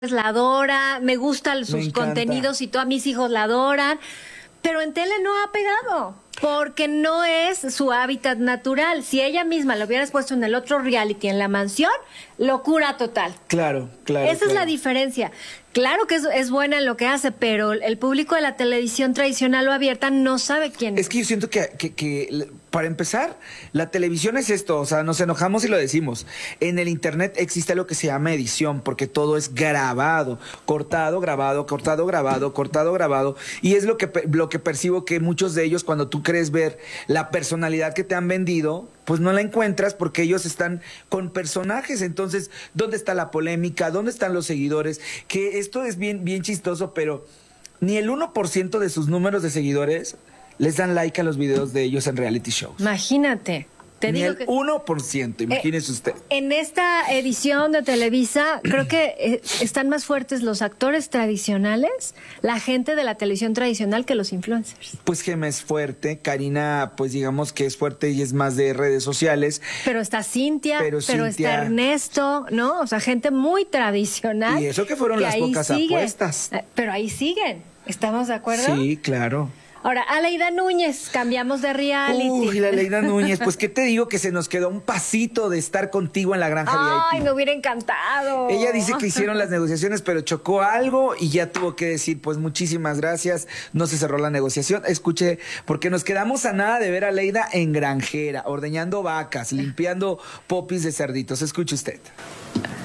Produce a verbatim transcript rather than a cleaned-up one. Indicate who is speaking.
Speaker 1: la adora, me gustan
Speaker 2: Me
Speaker 1: sus
Speaker 2: encanta.
Speaker 1: contenidos y todos mis hijos la adoran, pero en tele no ha pegado, porque no es su hábitat natural. Si ella misma lo hubieras puesto en el otro reality, en La Mansión, locura total.
Speaker 2: Claro, claro.
Speaker 1: Esa es
Speaker 2: claro.
Speaker 1: la diferencia. Claro que es, es buena en lo que hace, pero el público de la televisión tradicional o abierta no sabe quién es.
Speaker 2: Es que yo siento que, que, que, para empezar, la televisión es esto, o sea, nos enojamos y lo decimos. En el internet existe lo que se llama edición, porque todo es grabado, cortado, grabado, cortado, grabado, cortado, grabado. Y es lo que, lo que percibo que muchos de ellos, cuando tú crees ver la personalidad que te han vendido, pues no la encuentras porque ellos están con personajes. Entonces, ¿dónde está la polémica? ¿Dónde están los seguidores? Que esto es bien, bien chistoso, pero ni el uno por ciento de sus números de seguidores les dan like a los videos de ellos en reality shows.
Speaker 1: Imagínate. Te
Speaker 2: Ni
Speaker 1: digo
Speaker 2: el
Speaker 1: que
Speaker 2: uno por ciento, imagínese
Speaker 1: Eh,
Speaker 2: usted.
Speaker 1: en esta edición de Televisa, creo que eh, están más fuertes los actores tradicionales, la gente de la televisión tradicional, que los influencers.
Speaker 2: Pues Gema es fuerte, Karina, pues digamos que es fuerte y es más de redes sociales.
Speaker 1: Pero está Cintia,
Speaker 2: Pero
Speaker 1: pero,
Speaker 2: Cintia-
Speaker 1: está Ernesto, ¿no? O sea, gente muy tradicional.
Speaker 2: Y eso que fueron las
Speaker 1: ahí
Speaker 2: pocas
Speaker 1: sigue.
Speaker 2: apuestas.
Speaker 1: Eh, Pero ahí siguen. ¿Estamos de acuerdo?
Speaker 2: Sí, claro.
Speaker 1: Ahora, Aleida Núñez, cambiamos de reality.
Speaker 2: Uy, la Aleida Núñez, pues qué te digo que se nos quedó un pasito de estar contigo en la granja
Speaker 1: Ay,
Speaker 2: V I P.
Speaker 1: me hubiera encantado.
Speaker 2: Ella dice que hicieron las negociaciones, pero chocó algo y ya tuvo que decir, pues muchísimas gracias, no se cerró la negociación. Escuche, porque nos quedamos a nada de ver a Leida en granjera, ordeñando vacas, limpiando popis de cerditos. Escuche usted.